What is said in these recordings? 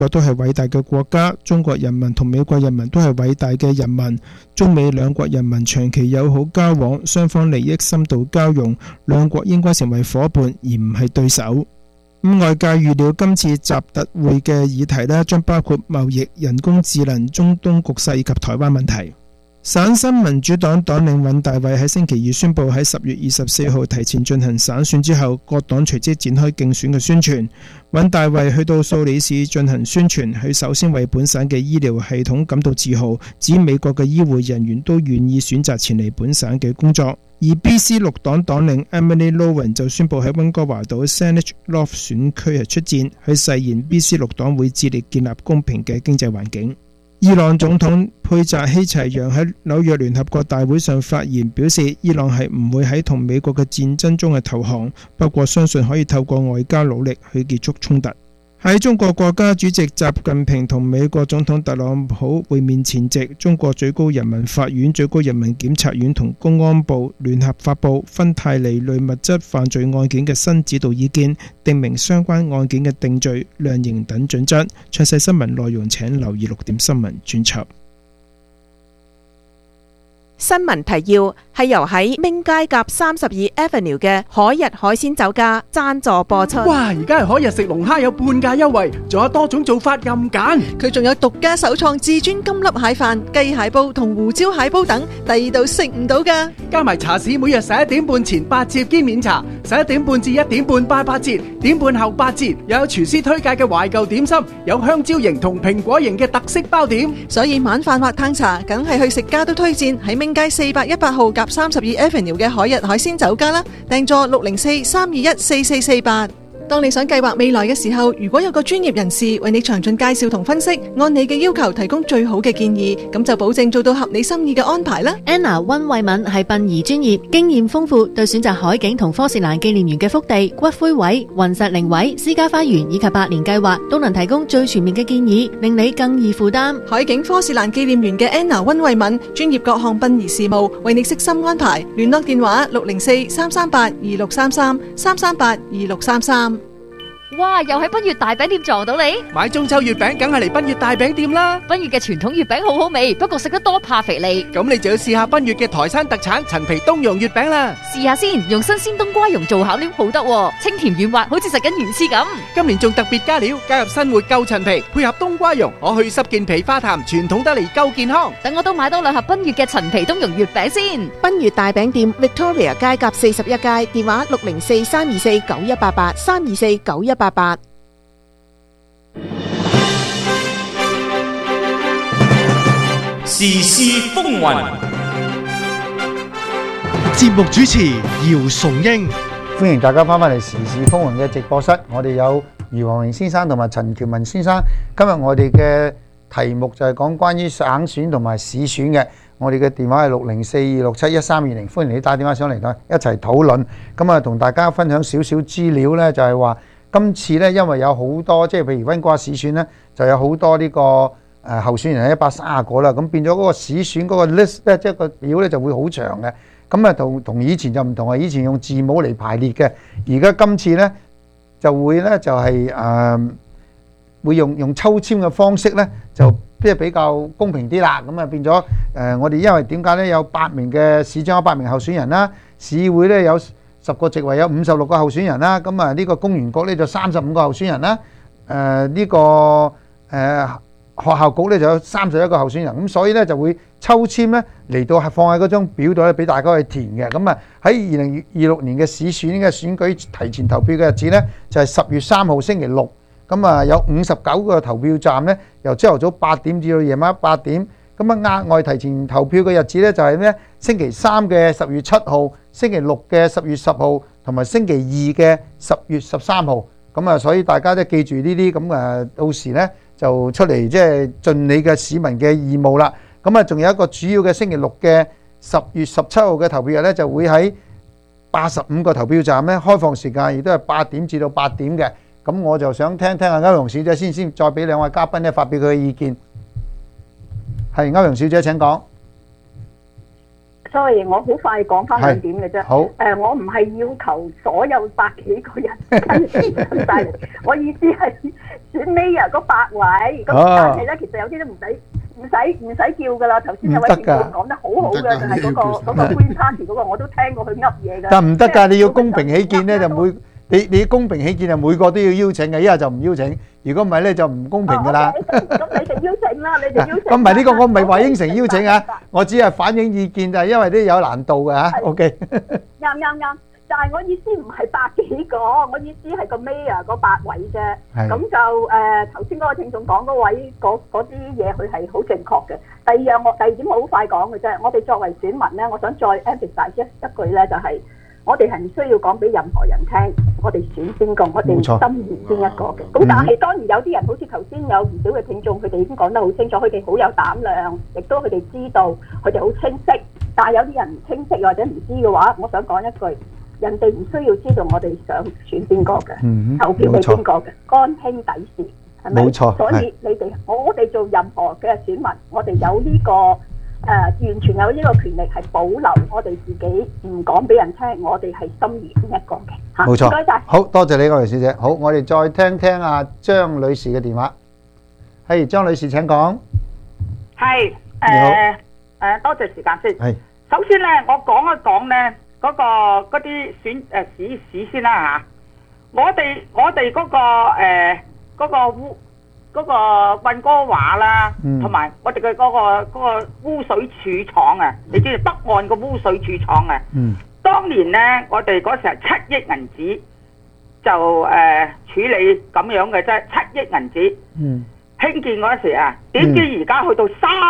國都係偉大嘅國家，中國人民同美國人民都係偉大嘅人民，中美兩國人民長期友好交往，雙方利益深度交融，兩國應該成為夥伴而唔係對手。外界預料今次習特會嘅議題將包括貿易、人工智能、中東局勢以及台灣問題。省新民主黨黨領尹大偉喺星期二宣布喺10月24號提前進行省選之後，各黨隨即展開競選嘅宣傳。尹大偉去到蘇里市進行宣傳，佢首先為本省嘅醫療系統感到自豪，指美國嘅醫護人員都願意選擇前嚟本省嘅工作。而 BC 綠黨黨領 Emily Lowen 就宣布喺溫哥華島 Saanich North 選區出戰，佢誓言 BC 綠黨會致力建立公平嘅經濟環境。伊朗總統佩扎希齊揚喺紐約聯合國大會上發言表示，伊朗係唔會喺同美國嘅戰爭中嘅投降，不過相信可以透過外交努力去結束衝突。喺中國國家主席習近平同美國總統特朗普會面前夕，中國最高人民法院、最高人民檢察院同公安部聯合發布芬太尼類物質犯罪案件嘅新指導意見，訂明相關案件嘅定罪、量刑等準則。詳細新聞內容請留意6點新聞專輯。 新聞提要係由喺明街夾32 Avenue 嘅海日海鮮酒家贊助播出。 哇！而家係海日食龍蝦有半價優惠，仲有多種做法任揀。 佢仲有獨家首創至尊金粒蟹飯、雞蟹煲同胡椒蟹煲等，第二度食唔到㗎。 加埋茶市每日11點半前8折兼免茶，11點半至1點半8折，點半後8折。又有廚師推介嘅懷舊點心，有香蕉型同蘋果型嘅特色包點。 所以晚飯或嘆茶，梗係去食家都推薦喺明街418號夾32 Avenue 嘅海日海鮮酒家啦，訂座604-321-4448。當你想計劃未來嘅時候，如果有個專業人士為你詳盡介紹同分析，按你嘅要求提供最好嘅建議，咁就保證做到合你心意嘅安排啦。 Anna 溫慧敏係殯儀專業，經驗豐富，對選擇海景同科士蘭紀念園嘅福地、骨灰位、雲石靈位、私家花園以及百年計劃，都能提供最全面嘅建議，令你更易負擔。 海景科士蘭紀念園嘅 Anna 溫慧敏，專業各項殯儀事務，為你悉心安排。聯絡電話604-338-2633，338-2633。 哇！又喺奔月大餅店撞到你， 買中秋月餅梗係嚟奔月大餅店啦。 奔月嘅傳統月餅好好味，不過食得多怕肥膩。 咁你就要試下奔月嘅台山特產陳皮冬蓉月餅啦。 試下先，用新鮮冬瓜蓉做巧料好得，清甜軟滑，好似食緊魚翅咁。 今年仲特別加料，加入新活夠陳皮，配合冬瓜蓉，可去濕健脾化痰，傳統得嚟夠健康。 等我都買多2盒奔月嘅陳皮冬蓉月餅先。 奔月大餅店 Victoria 街夾41街，電話604-324-9188，324-9188。 時事風雲， 節目主持姚崇英， 歡迎大家翻返嚟時事風雲嘅直播室。我哋有余黃榮先生同埋陳喬文先生。今日我哋嘅題目就係講關於省選同埋市選嘅。我哋嘅電話係604-267-1320，歡迎你打電話上嚟一齊討論。咁啊，同大家分享少少資料呢，就係話今次呢，因為有好多即係譬如溫哥華市選呢，就有好多呢個候選人係130個啦，咁變咗嗰個市選嗰個 list 咧，即係個表咧就會好長嘅。咁啊，同以前就唔同啊，以前用字母嚟排列嘅，而家今次咧就會咧就係會用抽籤嘅方式咧，就即係比較公平啲啦。咁啊變咗我哋因為點解咧有8名嘅市長有8名候選人啦，市會咧有10個席位有56個候選人啦，咁啊呢個公園局咧就35個候選人啦，呢個學校局咧就有31個候選人，咁所以咧就會抽籤咧嚟到係放喺嗰張表度咧俾大家去填嘅。咁啊喺2026年嘅市選嘅選舉提前投票嘅日子咧就係10月3號星期六，咁啊有59個投票站咧，由朝頭早8點至到夜晚8點。咁啊額外提前投票嘅日子咧就係咩？星期3嘅10月7號、星期6嘅10月10號同埋星期2嘅10月13號。咁啊，所以大家都記住呢啲咁到時咧就出嚟即係盡你嘅市民嘅義務啦。咁啊，仲有一個主要嘅星期六嘅10月17號嘅投票日咧，就會喺85個投票站咧開放時間，亦都係8點至到8點嘅。咁我就想聽聽阿歐陽小姐先，再俾2位嘉賓咧發表佢嘅意見。係歐陽小姐請講。 sorry，我好快講翻兩點嘅啫。 好。 我唔係要求所有百幾個人跟住上晒嚟，我意思係選 Mayor 嗰8位。咁但係咧，其實有啲都唔使叫噶啦。頭先有位聽眾講得好好嘅，就係嗰個 Green Party 嗰個，我都聽過佢噏嘢㗎。 但唔得㗎，你要公平起見咧，就你公平起見就每個都要邀請嘅，一係就唔邀請。如果唔係咧，就唔公平㗎啦。 咁你哋邀請啦，你哋邀請。 咁唔係呢個，我唔係話應承邀請啊，我只係反映意見，就係因為都有難度嘅嚇。OK。 啱，但係我意思唔係百幾個，我意思係個 Mayor 嗰8位啫。咁就頭先嗰個聽眾講嗰位嗰啲嘢，佢係好正確嘅。第二點我好快講嘅啫。我哋作為選民咧，我想再 emphasize 一句咧，就係我哋係唔需要講俾任何人聽，我哋選邊個，我哋心儀邊一個嘅。咁但係當然有啲人好似頭先有唔少嘅聽眾，佢哋已經講得好清楚，佢哋好有膽量，亦都佢哋知道，佢哋好清晰。但係有啲人唔清晰或者唔知嘅話，我想講一句，人哋唔需要知道我哋想選邊個嘅，投票俾邊個嘅，肝兄弟事，係咪？冇錯。所以你哋我哋做任何嘅選民，我哋有呢個完全有呢個權利係保留我哋自己，唔講俾人聽，我哋係心儀邊一個嘅嚇。冇錯。唔該曬。 好多謝你，郭小姐。好，我哋再聽聽阿張女士嘅電話。係張女士請講。 係多謝時間先。 係。 首先咧，我講一講咧嗰啲市先啦嚇。我哋嗰個運哥華啦，同埋我哋嘅嗰個污水處廠啊，你知北岸個污水處廠啊。當年咧，我哋嗰時係7億銀紙就處理咁樣嘅啫，7億銀紙。興建嗰時啊，點知而家去到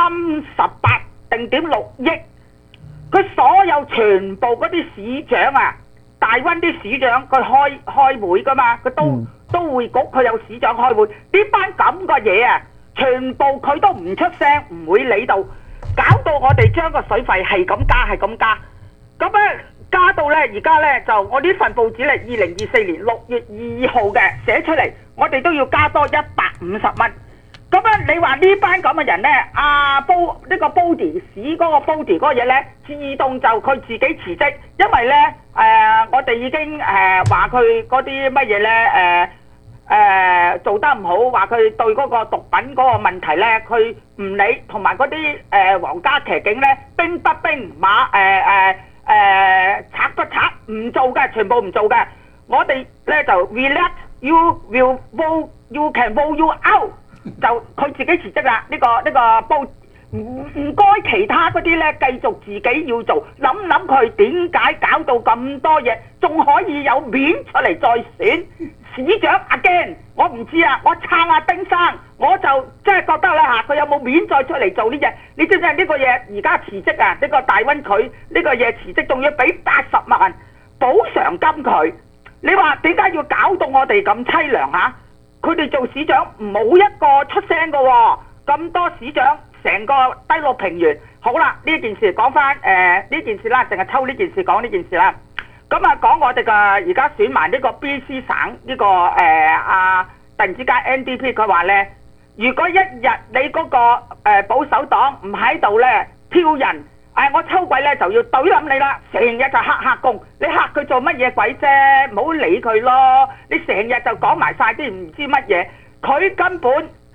38.6億。佢所有全部嗰啲市長啊，大溫啲市長佢開會噶嘛，佢都會局佢有市長開會，呢班咁嘅嘢啊，全部佢都唔出聲，唔會理到，搞到我哋將個水費係咁加，咁咧加到咧而家咧就我呢份報紙咧2024年6月2號嘅寫出嚟，我哋都要加多150蚊。咁樣你話呢班咁嘅人咧，呢個 Body 市嗰個 Body 嗰個嘢咧，自動就佢自己辭職，因為咧我哋已經話佢嗰啲乜嘢咧做得唔好，話佢對嗰個毒品嗰個問題咧，佢唔理，同埋嗰啲皇家騎警咧，兵不兵馬賊不賊，唔做嘅，全部唔做嘅。我哋咧就 we let you will vote you can vote you out。就佢自己辭職啦，呢個報唔該其他嗰啲咧繼續自己要做，諗佢點解搞到咁多嘢，仲可以有面出嚟再選市長 again？ 我唔知啊，我撐阿丁生，我就真係覺得咧嚇，佢有冇面再出嚟做呢嘢？你知唔知呢個嘢而家辭職啊？呢個大溫區呢個嘢辭職，仲要俾80萬補償金佢。你話點解要搞到我哋咁凄涼嚇？佢哋做市長冇一個出聲嘅喎，咁多市長成個低落平原。好啦，呢件事講翻呢件事啦，淨係抽呢件事講呢件事啦。咁啊講我哋嘅而家選埋呢個 BC 省呢個突然之間 NDP 佢話咧，如果一日你嗰個保守黨唔喺度咧挑人，我秋季咧就要懟冧你啦，成日就嚇工，你嚇佢做乜嘢鬼啫？唔好理佢咯，你成日就講埋晒啲唔知乜嘢，佢根本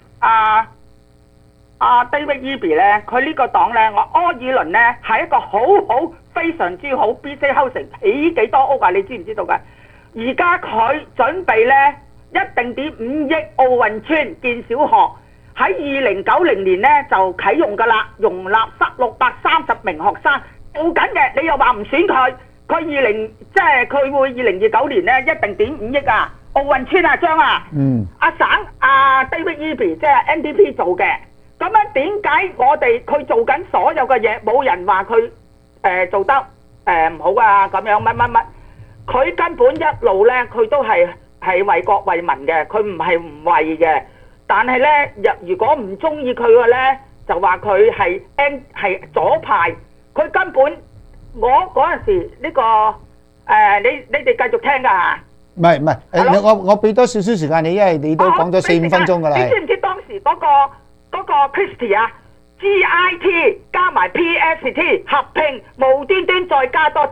David Eby 咧，佢呢個黨咧，我柯爾倫咧係一個好非常之好 BC Housing 起幾多屋啊？你知唔知道㗎？而家佢準備咧1.5億奧運村建小學。喺2090年咧就啟用㗎啦，容納630名學生，做緊嘅。你又話唔選佢，佢即係佢會2029年咧1.5億啊，奧運村啊張啊，阿省David Eby 即係 NDP 做嘅。咁樣點解我哋佢做緊所有嘅嘢，冇人話佢做得唔好啊？咁樣乜？佢根本一路咧，佢都係為國為民嘅，佢唔係唔為嘅。但係咧，如果唔中意佢嘅咧，就話佢係左派。佢根本我嗰陣時呢個你哋繼續聽㗎。唔係， 我俾多少少時間你，因為你都講咗4-5分鐘㗎啦。 你知唔知當時嗰個 Christie 啊？ GIT 加埋 PST 合併，無端端再加多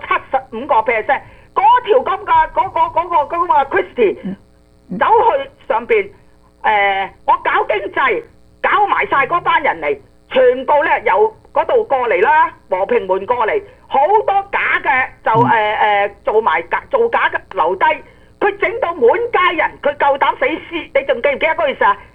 75%，嗰條咁嘅嗰個 Christie 走去上邊我搞經濟，搞埋晒嗰班人嚟，全部咧由嗰度過嚟啦，和平門過嚟，好多假嘅就做假嘅留低，佢整到滿街人，佢夠膽死屍，你仲記唔記得嗰件事啊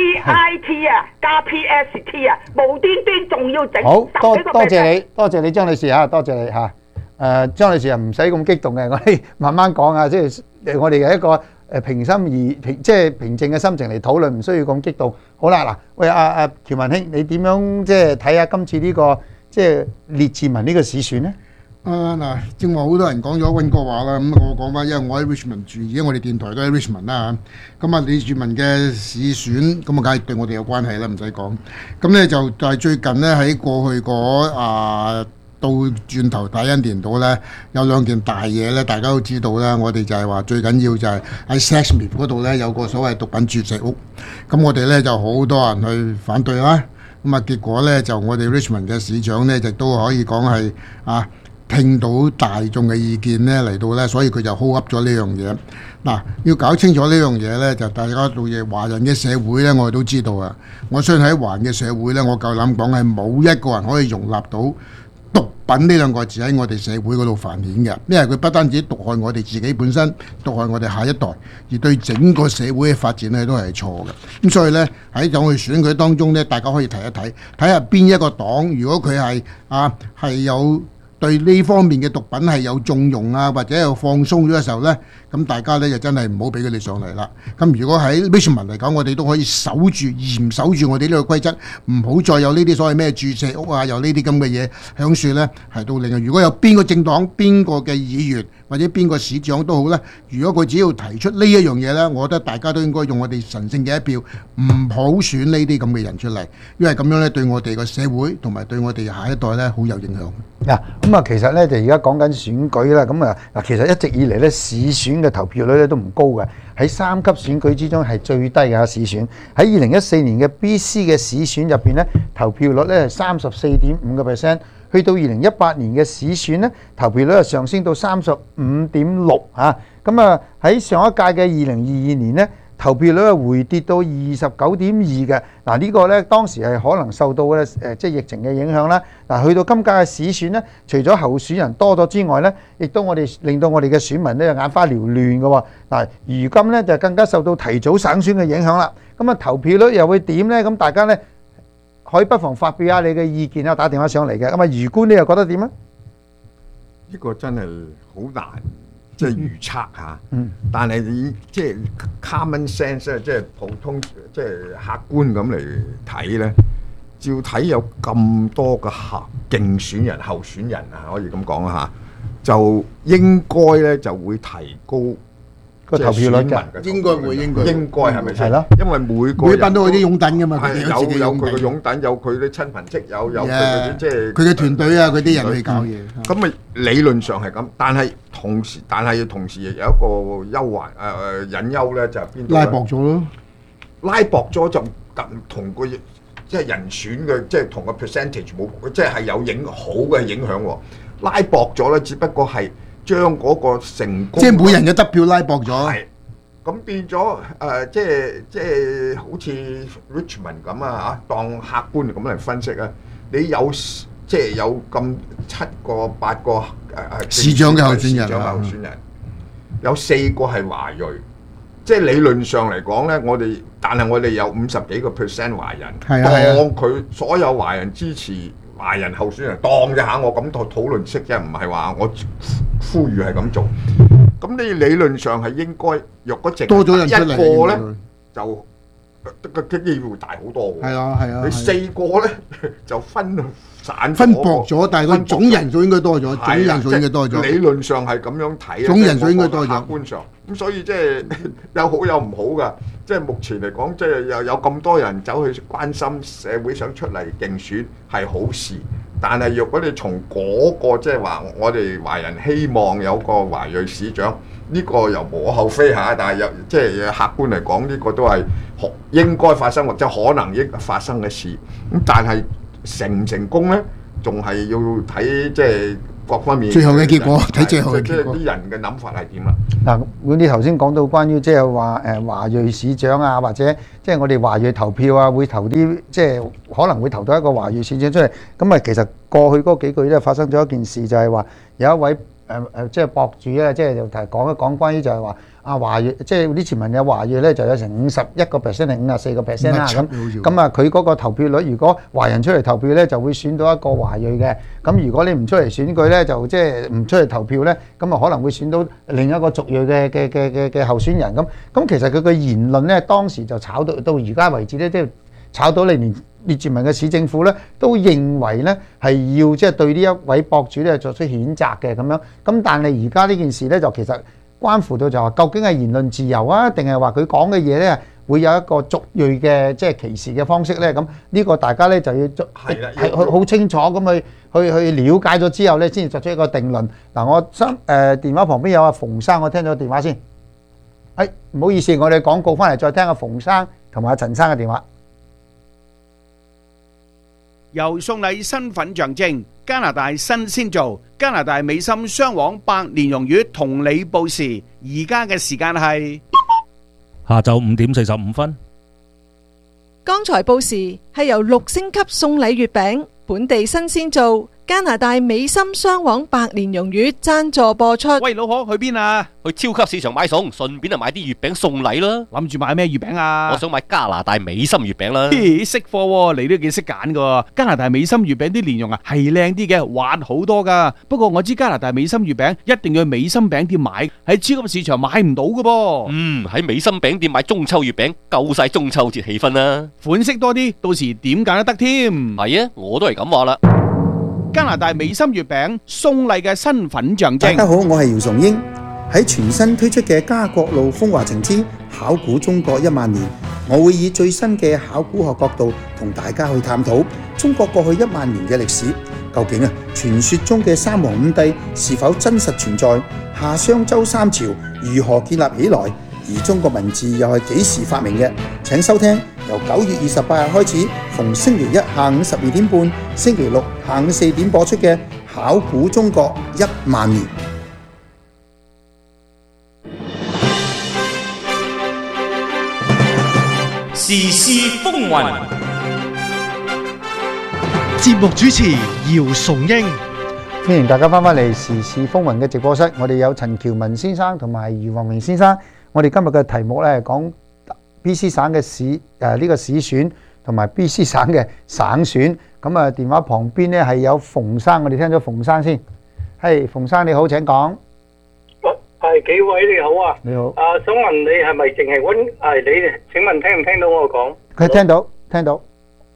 ？CIT 啊，加 PST 啊，無端端仲要整好 10幾個 percent。 多謝你張女士嚇，多謝你嚇。張女士啊，唔使咁激動嘅，我哋慢慢講啊，即係我哋係一個平靜嘅心情嚟討論，唔需要咁激動。好啦，嗱，喂阿喬文兄，你點樣即係睇下今次呢個即係列治文呢個市選咧？ 嗱，正話好多人講咗溫哥華啦，咁我講翻，因為我喺 Richmond 住，而家我哋電台都喺 Richmond 啦嚇。咁啊，列治文嘅市選，咁啊，梗係對我哋有關係啦，唔使講。咁咧就係最近咧喺過去到轉頭打印年度咧，有兩件大嘢咧，大家都知道啦。我哋就係話最緊要就係喺 Sexsmith 嗰度咧有個所謂毒品注射屋，咁我哋咧就好多人去反對啦。咁啊，結果咧就我哋 Richmond 嘅市長咧，亦都可以講係聽到大眾嘅意見咧嚟到咧，所以佢就 hold up 咗呢樣嘢。嗱，要搞清楚呢樣嘢咧，就大家到嘢華人嘅社會咧，我哋都知道啊。我相信喺華人嘅社會咧，我夠膽講係冇一個人可以容納到毒品呢兩個字喺我哋社會嗰度繁衍嘅，因為佢不單止毒害我哋自己本身，毒害我哋下一代，而對整個社會嘅發展咧都係錯嘅。咁所以咧喺走去選舉當中咧，大家可以睇一睇，睇下邊一個黨，如果佢係有對呢方面嘅毒品係有縱容啊，或者有放鬆咗嘅時候呢，咁大家呢就真係唔好俾佢哋上嚟啦。咁如果喺 Richmond 嚟講，我哋都可以嚴守住我哋呢個規則，唔好再有呢啲所謂咩注射屋啊，有呢啲咁嘅嘢響樹呢，係到另外。如果有邊個政黨、邊個嘅議員或者邊個市長都好呢，如果佢只要提出呢一樣嘢呢，我覺得大家都應該用我哋神聖嘅一票，唔好選呢啲咁嘅人出嚟，因為咁樣呢對我哋個社會同埋對我哋下一代呢好有影響。 嗱，咁啊，其實咧就而家講緊選舉啦，咁啊嗱，其實一直以嚟咧市選嘅投票率咧都唔高嘅，喺3級選舉之中係最低嘅市選。喺2014年嘅 BC 嘅市選入邊咧，投票率咧係34.5%，去到2018年嘅市選咧，投票率係上升到35.6%嚇。咁啊喺上一屆嘅2022年咧，投票率係回跌到29.2%嘅。嗱，呢個咧當時係可能受到咧即係疫情嘅影響啦。嗱，去到今屆嘅市選咧，除咗候選人多咗之外咧，亦都令到我哋嘅選民咧眼花繚亂嘅喎。嗱，如今咧就更加受到提早省選嘅影響啦。咁啊，投票率又會點咧？咁大家咧可以不妨發表下你嘅意見啊，打電話上嚟嘅。咁啊，余官你又覺得點啊？ 呢個真係好難。即係預測嚇，但係你即係 common sense 咧，即係普通即係客觀咁嚟睇咧，照睇有咁多個競選人、候選人啊，可以咁講嚇，就應該咧就會提高個投票率㗎， 應該係咪先？ 係咯， 因為每班都有啲擁躉㗎嘛， 有佢嘅擁躉，有佢啲親朋戚友，有佢嗰啲即係佢嘅團隊啊，嗰啲人去搞嘢。 咁咪理論上係咁，但係同時亦有一個隱憂咧，就係邊度？ 拉薄咗咯， 拉薄咗就同個即係人選嘅，即係同個 percentage 冇，即係有好嘅影響喎。拉薄咗咧，只不過係將嗰個成功， 即係每人嘅得票拉薄咗。 係咁變咗即係好似 Richmond 咁啊嚇，當客觀咁嚟分析啊，你有即係有咁7個8個市長嘅候選人， 有4個係華裔，即係理論上嚟講咧，但係我哋有50幾個%華人，當佢所有華人支持華人候選人，當啫嚇，我咁討論式啫，唔係話我呼籲係咁做。咁你理論上係應該，若果淨多咗人出嚟一個咧，就個機會大好多喎。 係啊， 你4個咧就分薄咗，但係個總人數應該多咗，總人數應該多咗。 理論上係咁樣睇， 總人數應該多咗。 客觀上，咁所以即係有好有唔好㗎。即係目前嚟講，即係又有咁多人走去關心社會，想出嚟競選係好事。但係若果你從嗰個即係話，我哋華人希望有個華裔市長，呢個又無可厚非嚇。但係又即係客觀嚟講，呢個都係應該發生或者可能應發生嘅事。咁但係成唔成功咧，仲係要睇即係各方面最後嘅結果，睇最後嘅即結果。 係啲人嘅諗法係點啦。 嗱，咁你頭先講到關於即係話華裔市長啊，或者即係我哋華裔投票啊，會投啲即係可能會投到一個華裔市長出嚟。咁啊，其實過去嗰幾個月咧發生咗一件事，就係話有一位即係博主咧，即係就講一講關於就係話華裔，即係啲前文有華裔咧，就有成51%定54%啦咁。咁啊，佢嗰個投票率，如果華人出嚟投票咧，就會選到一個華裔嘅。咁如果你唔出嚟選舉咧，就即係唔出嚟投票咧，咁啊可能會選到另一個族裔嘅候選人咁。咁其實佢嘅言論咧，當時就炒到而家為止咧，即係炒到你連列治文嘅市政府咧都認為咧係要即係對呢一位博主咧作出譴責嘅咁樣。咁但係而家呢件事咧就其實關乎到就話究竟係言論自由啊，定係話佢講嘅嘢咧會有一個族裔嘅即係歧視嘅方式咧？咁呢個大家咧就要係好清楚咁去了解咗之後咧，先至作出一個定論。嗱，我電話旁邊有阿馮生，我聽咗電話先。唔好意思，我哋廣告翻嚟再聽阿馮生同埋阿陳生嘅電話。 由送禮身份象徵加拿大新鮮做加拿大美心雙黃白蓮蓉魚同你報時，而家嘅時間係下晝5點45分。 剛才報時係由6星級送禮月餅本地新鮮做加拿大美心雙黃白蓮蓉魚贊助播出。 喂，老婆去邊啊？ 去超級市場買餸，順便就買啲月餅送禮啦。 諗住買咩月餅啊？ 我想買加拿大美心月餅啦。 識貨喎，你都幾識揀噶。加拿大美心月餅啲蓮蓉啊係靚啲嘅，滑好多噶。不過我知加拿大美心月餅一定要去美心餅店買，喺超級市場買唔到噶噃。 喺美心餅店買中秋月餅，夠晒中秋節氣氛啦。 款式多啲，到時點揀都得添。 係啊，我都係咁話啦。 加拿大美心月餅送禮嘅身份象徵。 大家好，我係姚崇英。喺全新推出嘅家國路風華情之考古中國10000年，我會以最新嘅考古學角度同大家去探討中國過去10000年嘅歷史。究竟傳說中嘅三皇五帝是否真實存在？夏商周三朝如何建立起來？而中國文字又係幾時發明嘅？請收聽由9月28日開始，逢星期一下午12點半、星期六下午4點播出嘅《考古中國10000年》。 時事風雲，節目主持姚崇英。 歡迎大家翻返嚟時事風雲嘅直播室，我哋有陳喬文先生同埋余宏明先生。我哋今日嘅題目咧係講 BC 省嘅呢個市選同埋 BC 省嘅省選。咁啊，電話旁邊咧係有馮生，我哋聽咗馮生先。係馮生你好，請講。 係幾位你好啊？ 你好。 想問你係咪淨係你？請問聽唔聽到我講？ 佢聽到，聽到。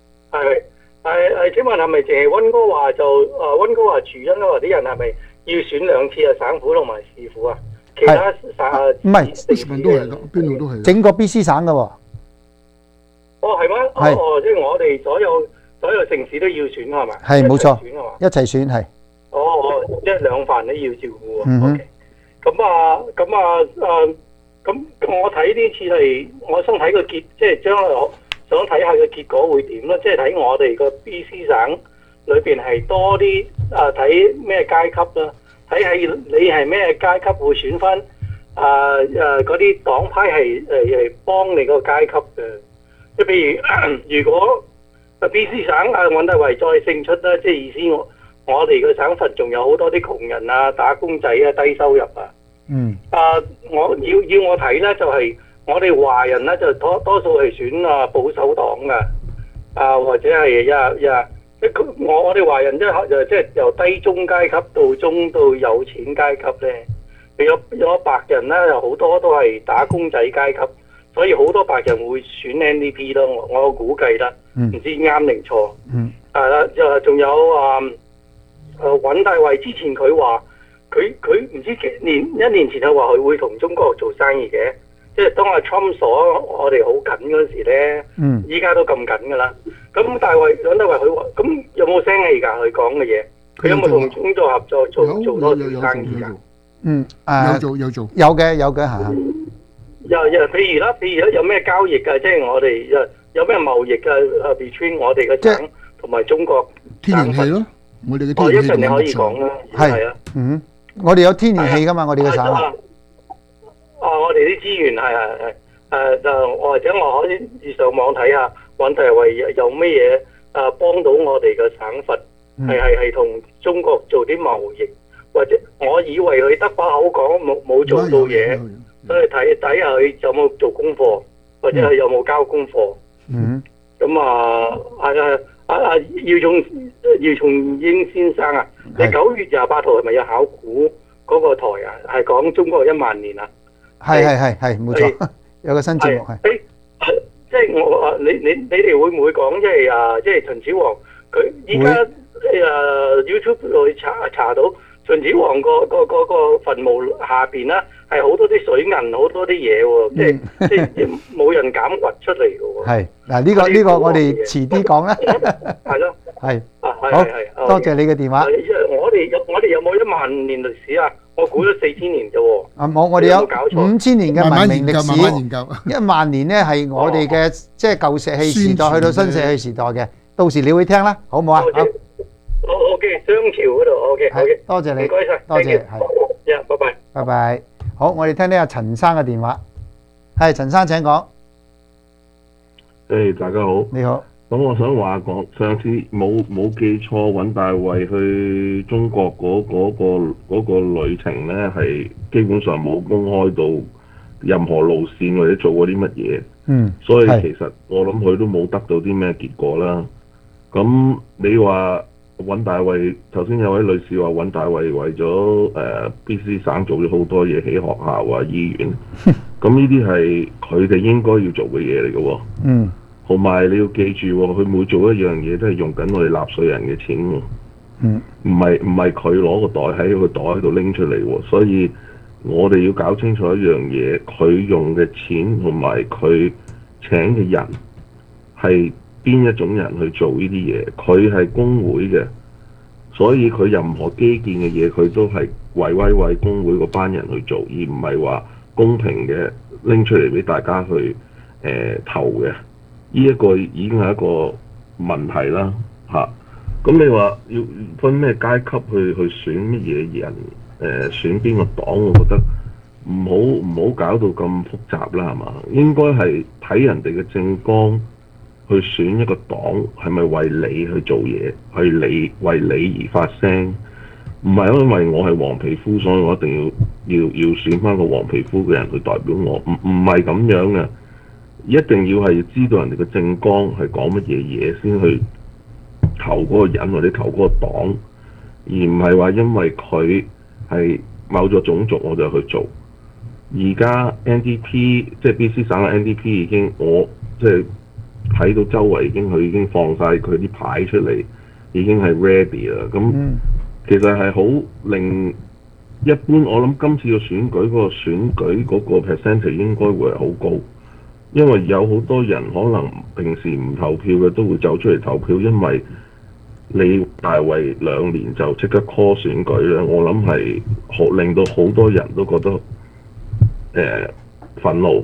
請問係咪淨係溫哥華溫哥華住溫哥華啲人係咪要選2次省府同埋市府啊？其他省唔係， 都係邊度都係。 整個 BC 省噶喎。 係咩？即係我哋所有城市都要選係咪？ 係冇錯，一齊選係。 即係兩份都要照顧喎。OK。咁我睇呢次係，我想睇個結，即係將來我想睇下個結果會點啦。即係睇我哋個 BC 省裏邊係多啲睇咩階級啦，睇係你係咩階級會選翻嗰啲黨派係幫你個階級嘅。即係譬如如果 BC 省尹大維再勝出啦，即係意思我哋個省份仲有好多啲窮人啊、打工仔啊、低收入啊。我睇咧就係我哋華人咧就多數係選保守黨嘅，或者係我哋華人即係由低中階級到中到有錢階級咧，有白人咧有好多都係打工仔階級，所以好多白人會選 NDP 咯，我估計啦，唔知啱定錯。係啦，仲有尹大維之前佢話。佢唔知1年前佢話佢會同中國做生意嘅，即係當阿 Trump 鎖我哋好緊嗰陣時咧，依家都咁緊噶啦。咁尹大維佢話，咁有冇聲氣㗎？佢講嘅嘢，佢有冇同中國合作做多啲生意㗎？ 有做， 有嘅嚇。 譬如有咩交易㗎？即係我哋有咩貿易㗎？between 我哋嘅省同埋中國天然氣咯，我哋嘅哦，一天然氣陣你可以同講啦， 係係啊。 我哋有天然氣噶嘛，我哋嘅省。 我哋啲資源係就或者我可以上網睇下，揾大衛有咩嘢幫到我哋嘅省份，係同中國做啲貿易，或者我以為佢得把口講冇做到嘢，所以睇下佢有冇做功課，或者佢有冇交功課。咁姚松英先生啊，你9月28號係咪有考古嗰個台啊？係講中國1萬年啊？ 係冇錯，有個新節目係。 即係你哋會唔會講即係秦始皇佢依家YouTube 度查到秦始皇個墳墓下邊啦，係好多啲水銀，好多啲嘢喎，即係冇人敢掘出嚟嘅喎。 係嗱，呢個我哋遲啲講啦。 係咯。 係。好，多謝你嘅電話。 我哋有冇1萬年歷史啊？我估咗4000年啫喎。 我哋有5000年嘅文明歷史。 慢慢研究。 1萬年呢係我哋嘅即係舊石器時代去到新石器時代嘅，到時你會聽啦，好唔好啊？好。 OK， 商朝嗰度 OK， 多謝你， 唔該晒， 多謝， 係，拜拜， 拜拜。好，我哋聽聽阿陳生嘅電話。係陳生請講。 大家好。 你好。 咁我想話講，上次冇記錯，尹大衛去中國嗰個旅程呢，係基本上冇公開到任何路線或者做過啲乜嘢。所以其實我諗佢都冇得到啲咩結果啦。咁你話尹大衛，頭先有位女士話尹大衛為咗BC 省做咗好多嘢，起學校啊、醫院。咁呢啲係佢哋應該要做嘅嘢嚟嘅喎。同埋你要記住，佢每做一樣嘢都係用緊我哋納稅人嘅錢喎。唔係佢攞個袋喺個袋度拎出嚟喎。所以我哋要搞清楚一樣嘢，佢用嘅錢同埋佢請嘅人係邊一種人去做呢啲嘢？佢係工會嘅，所以佢任何基建嘅嘢，佢都係為工會嗰班人去做，而唔係話公平嘅拎出嚟俾大家去投嘅。呢一個已經係一個問題啦，咁你話要分咩階級去選乜嘢人？選邊個黨？我覺得唔好搞到咁複雜啦，係嘛？應該係睇人哋嘅政綱去選一個黨，係咪為你去做嘢，為你而發聲？唔係因為我係黃皮膚，所以我一定要選翻個黃皮膚嘅人去代表我，唔係咁樣嘅。一定要係知道人哋嘅政綱係講乜嘢嘢先去投嗰個人或者投嗰個黨，而唔係話因為佢係某咗種族我就去做。而家 NDP 即係 BC 省嘅 NDP 已經我即係睇到周圍佢已經放晒佢啲牌出嚟，已經係 ready 啦。咁其實係好令一般，我諗今次嘅選舉嗰個 percentage 應該會係好高。因為有好多人可能平時唔投票嘅都會走出嚟投票，因為你大衛2年就即刻 call 選舉咧，我諗係令到好多人都覺得憤怒，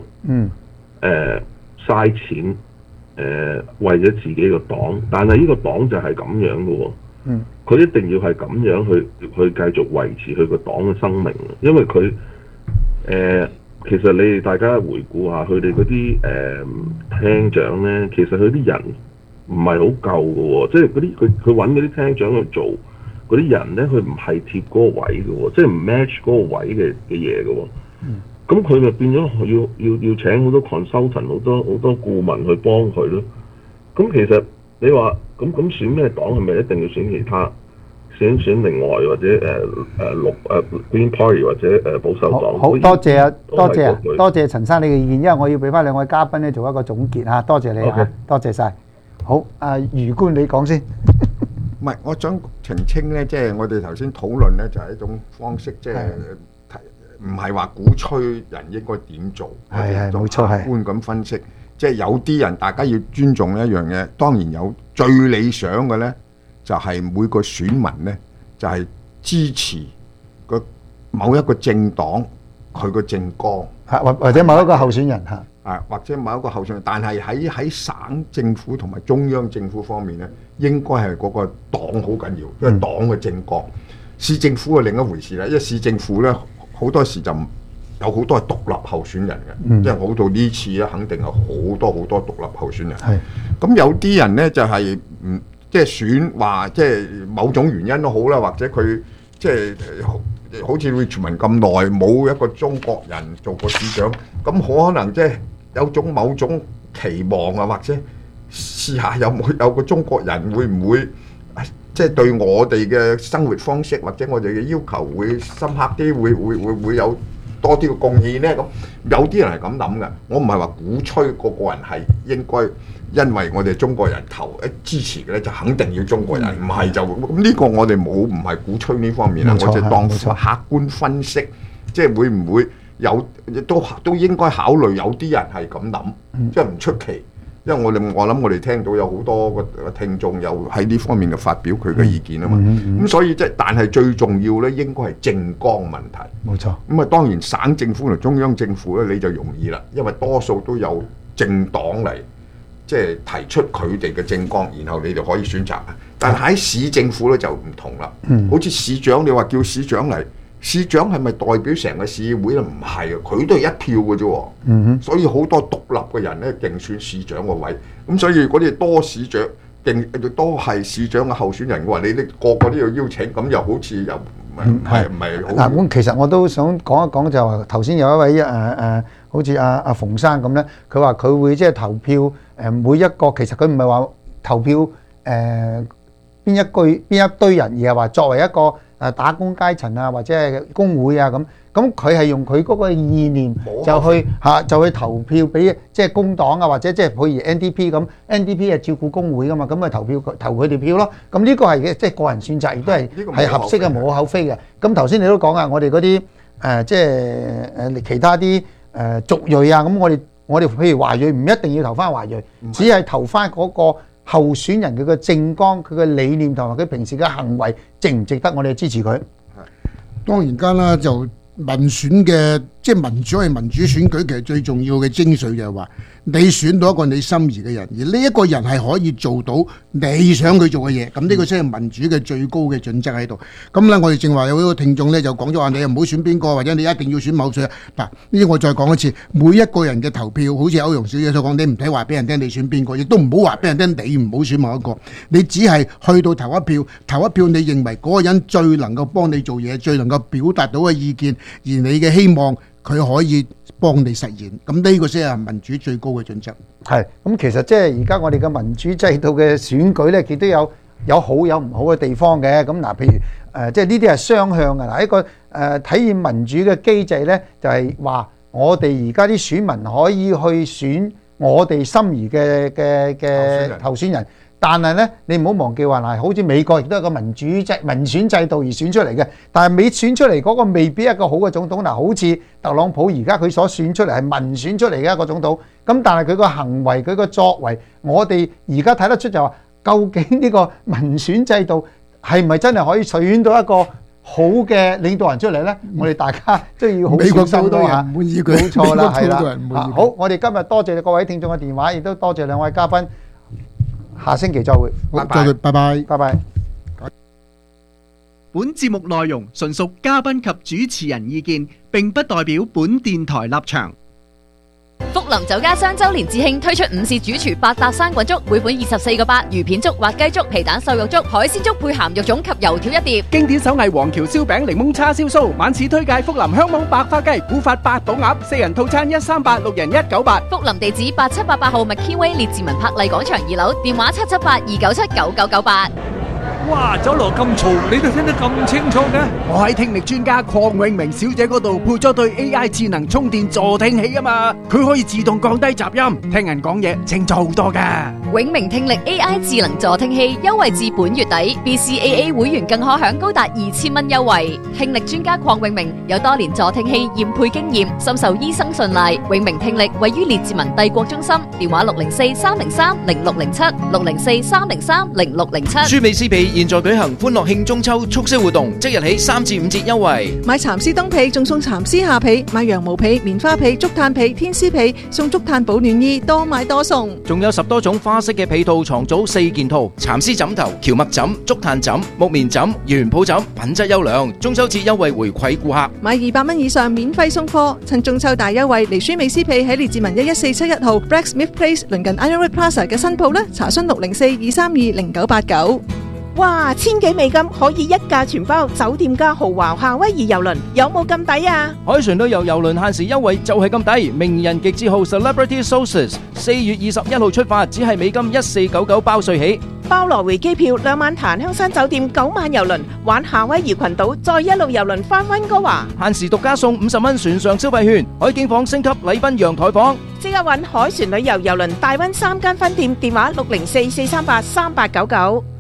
嘥錢，為咗自己個黨，但係呢個黨就係咁樣嘅喎，佢一定要係咁樣去繼續維持佢個黨嘅生命，因為佢其實你哋大家回顧下佢哋嗰啲廳長咧，其實佢啲人唔係好夠嘅喎，即係嗰啲佢揾嗰啲廳長去做嗰啲人咧，佢唔係貼嗰個位嘅喎，即係唔 match 嗰個位嘅嘢嘅喎。咁佢咪變咗要請好多 consultant 好多顧問去幫佢咯。咁其實你話咁選咩黨係咪一定要選其他？選另外或者Green Party 或者保守黨。 好多謝啊，多謝陳生你嘅意見，因為我要俾翻2位嘉賓咧做一個總結嚇，多謝你嚇，多謝晒。好，余官你講先。 唔係，我想澄清咧，即係我哋頭先討論咧，就係一種方式，即係唔係話鼓吹人應該點做， 係冇錯，係客觀咁分析。即係有啲人大家要尊重一樣嘢，當然有最理想嘅咧。就係每個選民呢，就係支持某一個政黨佢個政綱， 或者某一個候選人嚇。 或者某一個候選人，但係喺省政府同埋中央政府方面咧，應該係嗰個黨好緊要，因為黨嘅政綱。市政府係另一回事啦，因為市政府咧好多時就有好多係獨立候選人嘅，即係好到呢次咧，肯定有好多獨立候選人。咁有啲人咧就係即係選話，即係某種原因都好啦，或者佢即係好似 Richmond 咁耐冇一個中國人做過市長，咁可能即係有某種期望啊，或者試下有個中國人會唔會即係對我哋嘅生活方式或者我哋嘅要求會深刻啲，會有多啲嘅貢獻呢？咁有啲人係咁諗嘅，我唔係話鼓吹個人係應該因為我哋中國人支持嘅咧，就肯定要中國人，唔係就咁呢個我哋唔係鼓吹呢方面啦，我就當客觀分析，即係會唔會有都應該考慮有啲人係咁諗，即係唔出奇。因為我諗我哋聽到有好多個聽眾有喺呢方面嘅發表佢嘅意見啊嘛，咁所以但係最重要咧，應該係政綱問題。 冇錯。咁當然省政府同中央政府咧，你就容易啦，因為多數都有政黨嚟即係提出佢哋嘅政綱，然後你就可以選擇。但係喺市政府咧就唔同啦，好似市長你話叫市長嚟。市長係咪代表成個市議會咧？唔係啊，佢都係一票嘅啫。所以好多獨立嘅人咧競選市長個位，咁所以嗰啲多係市長嘅候選人嘅話，你個個都要邀請，咁又好似又唔係好。 咁其實我都想講一講，就話頭先有一位好似阿馮生咁咧，佢話佢會即係投票每一個，其實佢唔係話投票邊一堆人，而係話作為一個打工階層啊，或者係工會啊咁佢係用佢嗰個意念就去投票俾即係工黨啊，或者即係譬如 NDP 咁 ，NDP 係照顧工會噶嘛，咁咪投佢哋票咯。咁呢個係即係個人選擇，亦都係合適嘅，無可厚非嘅。咁頭先你都講啊，我哋嗰啲即係其他啲族裔啊，咁我哋譬如華裔唔一定要投翻華裔，只係投翻嗰個候選人佢嘅政綱、佢嘅理念同埋佢平時嘅行為值唔值得我哋支持佢？ 當然間啦，就民選嘅即係民主係民主選舉，其實最重要嘅精髓就係話你選到一個你心儀嘅人，而呢一個人係可以做到你想佢做嘅嘢，咁呢個先係民主嘅最高嘅準則喺度。咁咧，我哋正話有一個聽眾咧就講咗話，你又唔好選邊個，或者你一定要選某選。嗱，呢啲我再講一次，每一個人嘅投票，好似歐陽小姐所講，你唔使話俾人聽你選邊個，亦都唔好話俾人聽你唔好選某一個，你只係去到投一票，你認為嗰個人最能夠幫你做嘢，最能夠表達到嘅意見，而你嘅希望佢可以幫你實現，咁呢個先係民主最高嘅準則。 係，咁其實即係而家我哋嘅民主制度嘅選舉咧，亦都有好有唔好嘅地方嘅。咁嗱，譬如即係呢啲係雙向嘅。嗱，一個體現民主嘅機制咧，就係話我哋而家啲選民可以去選我哋心儀嘅候選人。但係咧，你唔好忘記話嗱，好似美國亦都係個民選制度而選出嚟嘅。但係未選出嚟嗰個未必一個好嘅總統。嗱，好似特朗普而家佢所選出嚟係民選出嚟嘅一個總統。咁但係佢個行為、佢個作為，我哋而家睇得出就話，究竟呢個民選制度係咪真係可以選到一個好嘅領導人出嚟咧？我哋大家都要好小心咯嚇。冇錯啦，係啦。好，我哋今日多謝各位聽眾嘅電話，亦都多謝兩位嘉賓。下星期再會， 拜拜。 本節目內容純屬嘉賓及主持人意見，並不代表本電台立場。 福林酒家雙周年致慶推出午市主廚百搭生滾粥，每本24個8，魚片粥、滑雞粥、皮蛋瘦肉粥、海鮮粥配鹹肉粽及油條一碟。 經典手藝黃橋燒餅、檸檬叉燒酥，晚市推介福林香網白花雞、古法八寶鴨，4人套餐138，6人198。 福林地址8788號麥堅威列治文柏麗廣場2樓，電話778-297-9998。 哇！酒樓咁嘈，你都聽得咁清楚嘅？ 我喺聽力專家鄺永明小姐嗰度配咗對 AI 智能充電助聽器啊嘛，佢可以自動降低雜音，聽人講嘢清楚好多噶。 永明聽力 AI 智能助聽器優惠至本月底 ，BCAA 會員更可享高達2000蚊優惠。聽力專家鄺永明有多年助聽器驗配經驗，深受醫生信賴。永明聽力位於列治文帝國中心，電話604-303-0607，604-303-0607。 舒美斯比現在舉行歡樂慶中秋促銷活動，即日起3至5折優惠。 買蠶絲冬被仲送蠶絲夏被，買羊毛被、棉花被、竹炭被、天絲被送竹炭保暖衣，多買多送。 仲有10多種花式嘅被套床組4件套，蠶絲枕頭、蕎麥枕、竹炭枕、木棉枕、原抱枕，品質優良。中秋節優惠回饋顧客， 買200蚊以上免費送貨。趁中秋大優惠，嚟舒美斯被喺列治文11471號 Blacksmith Place 鄰近 Ironwood Plaza 嘅新鋪啦，查詢604-232-0989。 哇，1000幾美金可以一價全包，酒店加豪華夏威夷郵輪，有冇咁抵啊？ 海船旅遊郵輪限時優惠就係咁抵，名人極致號 Celebrity Solstice 4月21號出發，只係美金1499包稅起， 包來回機票，2晚檀香山酒店，9晚郵輪，玩夏威夷群島，再一路郵輪返溫哥華， 限時獨家送50蚊船上消費券，海景房升級禮賓陽台房。 即刻搵海船旅遊郵輪大溫3間分店，電話604-438-3899。